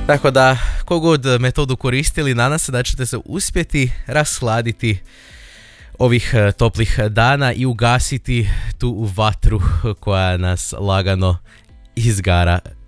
Tako da, kogod metodu koristili, nadam se da ćete se uspjeti rasladiti ovih toplih dana i ugasiti tu vatru koja nas lagano izgara